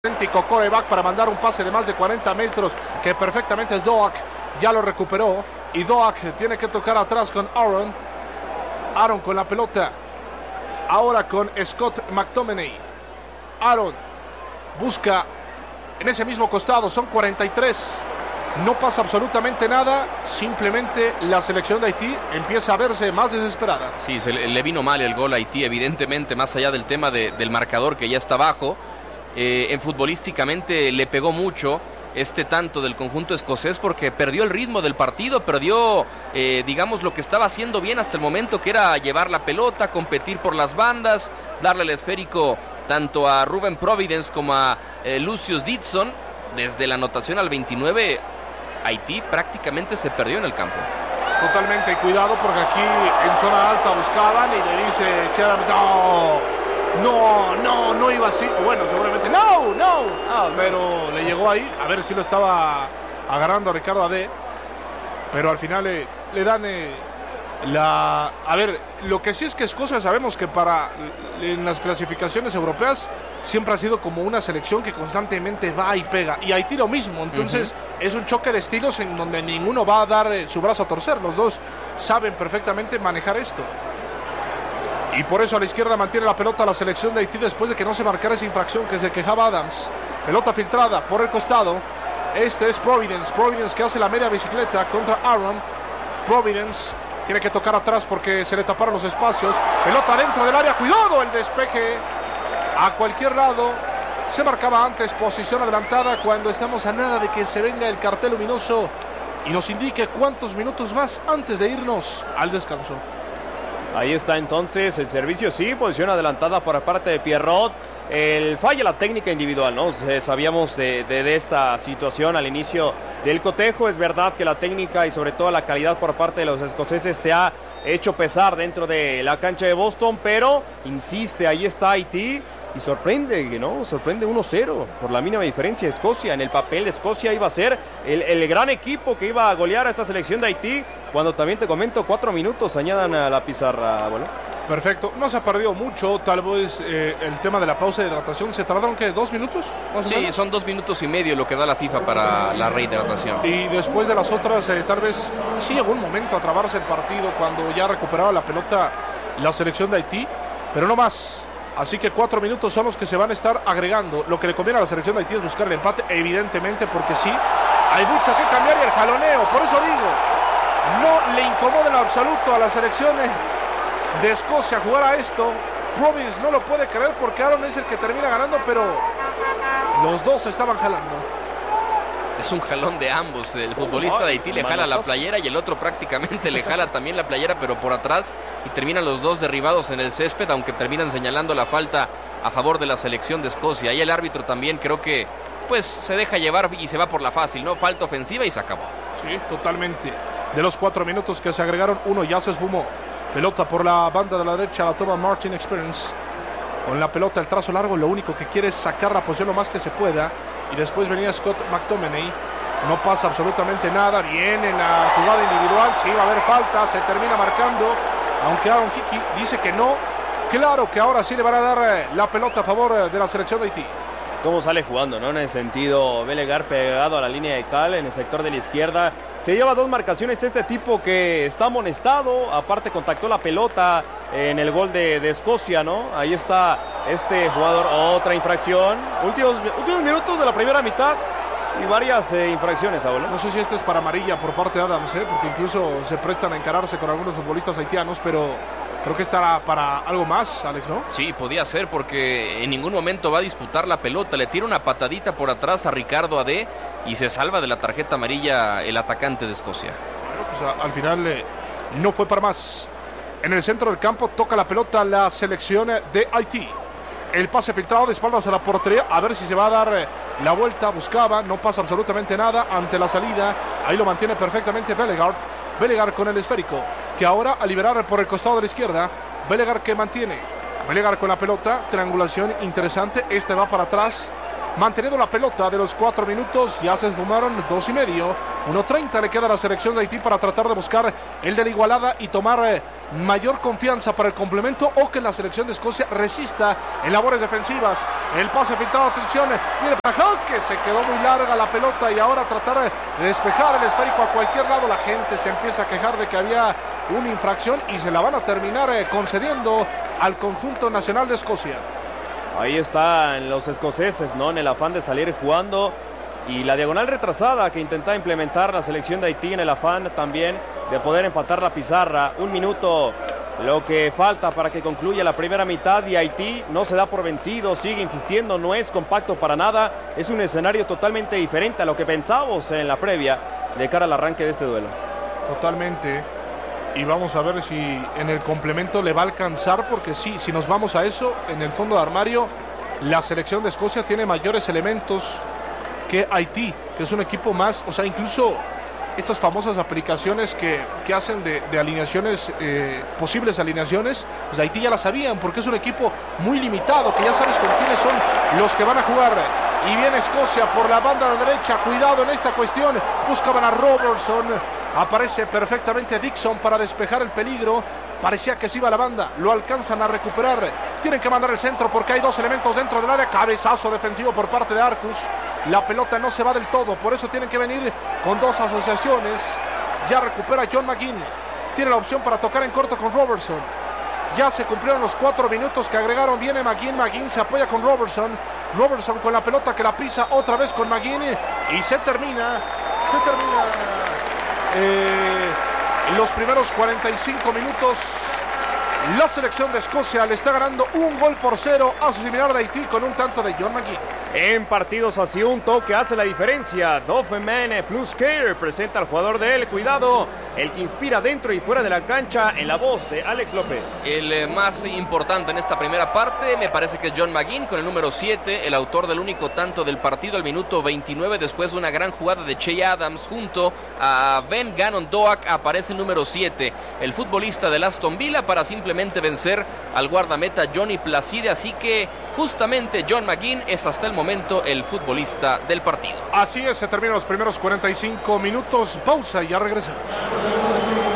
Idéntico coreback para mandar un pase de más de 40 metros que perfectamente Doak ya lo recuperó y Doak tiene que tocar atrás con Aaron con la pelota, ahora con Scott McTominay. Aaron busca en ese mismo costado, son 43, no pasa absolutamente nada, simplemente la selección de Haití empieza a verse más desesperada. Sí, le vino mal el gol a Haití, evidentemente, más allá del tema del marcador que ya está bajo. En futbolísticamente le pegó mucho este tanto del conjunto escocés porque perdió el ritmo del partido, perdió digamos lo que estaba haciendo bien hasta el momento, que era llevar la pelota, competir por las bandas, darle el esférico tanto a Ruben Providence como a Lucius Dixon. Desde la anotación al 29 Haití prácticamente se perdió en el campo. Totalmente, cuidado porque aquí en zona alta buscaban y le dice Cheddar, no iba así, o bueno, seguramente pero le llegó ahí, a ver si lo estaba agarrando a Ricardo Ade, pero al final le dan a ver, lo que sí es que Escocia sabemos que en las clasificaciones europeas siempre ha sido como una selección que constantemente va y pega, y Haití lo mismo, entonces es un choque de estilos en donde ninguno va a dar su brazo a torcer, los dos saben perfectamente manejar esto. Y por eso a la izquierda mantiene la pelota la selección de Haití después de que no se marcara esa infracción que se quejaba Adams. Pelota filtrada por el costado. Este es Providence que hace la media bicicleta contra Aaron. Providence tiene que tocar atrás porque se le taparon los espacios. Pelota dentro del área, cuidado el despeje a cualquier lado. Se marcaba antes posición adelantada cuando estamos a nada de que se venga el cartel luminoso y nos indique cuántos minutos más antes de irnos al descanso. Ahí está entonces el servicio, sí, posición adelantada por parte de Pierrot. Falla la técnica individual, ¿no? Sabíamos de esta situación al inicio del cotejo. Es verdad que la técnica y sobre todo la calidad por parte de los escoceses se ha hecho pesar dentro de la cancha de Boston, pero insiste, ahí está Haití y sorprende, ¿no? Sorprende 1-0 por la mínima diferencia de Escocia. En el papel Escocia iba a ser el gran equipo que iba a golear a esta selección de Haití, cuando también te comento 4 minutos añadan a la pizarra, bueno. Perfecto, no se ha perdido mucho, tal vez el tema de la pausa de hidratación, ¿se tardaron qué? ¿2 minutos? Sí, son 2 minutos y medio lo que da la FIFA para la rehidratación. Y después de las otras, tal vez sí llegó un momento a trabarse el partido cuando ya recuperaba la pelota la selección de Haití, pero no más. Así que 4 minutos son los que se van a estar agregando. Lo que le conviene a la selección de Haití es buscar el empate, evidentemente, porque sí, hay mucho que cambiar y el jaloneo. Por eso digo, no le incomoda en absoluto a la selección de Escocia jugar a esto. Providence no lo puede creer porque Aaron es el que termina ganando, pero los dos estaban jalando. Es un jalón de ambos. El futbolista de Haití le jala la playera y el otro prácticamente le jala también la playera, pero por atrás, y terminan los dos derribados en el césped, aunque terminan señalando la falta a favor de la selección de Escocia. Y el árbitro también creo que pues se deja llevar y se va por la fácil, ¿no? Falta ofensiva y se acabó. Sí, totalmente. De los 4 minutos que se agregaron, uno ya se esfumó. Pelota por la banda de la derecha, la toma Martin Experience. Con la pelota, el trazo largo, lo único que quiere es sacar la posición lo más que se pueda. Y después venía Scott McTominay. No pasa absolutamente nada. Viene en la jugada individual. Sí, va a haber falta. Se termina marcando. Aunque Aaron Hickey dice que no. Claro que ahora sí le van a dar la pelota a favor de la selección de Haití. Cómo sale jugando, ¿no? En el sentido, Belegar pegado a la línea de cal en el sector de la izquierda. Se lleva 2 marcaciones este tipo que está amonestado. Aparte contactó la pelota en el gol de Escocia, ¿no? Ahí está este jugador, otra infracción. Últimos minutos de la primera mitad y varias infracciones ahora. No sé si esto es para amarilla por parte de Adams, porque incluso se prestan a encararse con algunos futbolistas haitianos, pero creo que estará para algo más, Alex, ¿no? Sí, podía ser porque en ningún momento va a disputar la pelota. Le tira una patadita por atrás a Ricardo Ade y se salva de la tarjeta amarilla el atacante de Escocia. Bueno, pues al final no fue para más. En el centro del campo toca la pelota la selección de Haití. El pase filtrado de espaldas a la portería. A ver si se va a dar la vuelta. Buscaba, no pasa absolutamente nada ante la salida. Ahí lo mantiene perfectamente Belegar con el esférico, que ahora a liberar por el costado de la izquierda. Belegar que mantiene. Belegar con la pelota. Triangulación interesante. Este va para atrás. manteniendo la pelota de los 4 minutos. Ya se esfumaron 2:30. 1:30 le queda a la selección de Haití para tratar de buscar el de la igualada y tomar mayor confianza para el complemento, o que la selección de Escocia resista en labores defensivas. El pase filtrado, atención, viene para que se quedó muy larga la pelota, y ahora tratar de despejar el esférico a cualquier lado. La gente se empieza a quejar de que había una infracción y se la van a terminar concediendo al conjunto nacional de Escocia. Ahí están los escoceses, ¿no? En el afán de salir jugando, y la diagonal retrasada que intenta implementar la selección de Haití en el afán también de poder empatar la pizarra. 1 minuto lo que falta para que concluya la primera mitad, y Haití no se da por vencido, sigue insistiendo, no es compacto para nada. Es un escenario totalmente diferente a lo que pensábamos en la previa de cara al arranque de este duelo. Totalmente. Y vamos a ver si en el complemento le va a alcanzar, porque sí, si nos vamos a eso, en el fondo de armario, la selección de Escocia tiene mayores elementos que Haití, que es un equipo más, o sea, incluso estas famosas aplicaciones que hacen de alineaciones, posibles alineaciones, pues Haití ya la sabían, porque es un equipo muy limitado, que ya sabes con quiénes son los que van a jugar. Y viene Escocia por la banda derecha, cuidado en esta cuestión, buscaban a Robertson, aparece perfectamente Dixon para despejar el peligro. Parecía que se iba a la banda, lo alcanzan a recuperar, tienen que mandar el centro porque hay 2 elementos dentro del área. Cabezazo defensivo por parte de Arcus, la pelota no se va del todo, por eso tienen que venir con 2 asociaciones. Ya recupera John McGinn, tiene la opción para tocar en corto con Robertson. Ya se cumplieron los 4 minutos que agregaron, viene McGinn se apoya con Robertson con la pelota que la pisa otra vez con McGinn, y se termina los primeros 45 minutos. La selección de Escocia le está ganando 1-0 a su similar de Haití con un tanto de John McGinn. En partidos así, un toque hace la diferencia. Doffman plus Care presenta al jugador de él. Cuidado, el que inspira dentro y fuera de la cancha, en la voz de Alex López. El más importante en esta primera parte me parece que es John McGinn con el número 7, el autor del único tanto del partido al minuto 29, después de una gran jugada de Che Adams junto a Ben Gannon Doak. Aparece el número 7, el futbolista del Aston Villa, para simplemente vencer al guardameta Johnny Placide. Así que justamente John McGinn es hasta el momento el futbolista del partido. Así es, se terminan los primeros 45 minutos. Pausa y ya regresamos.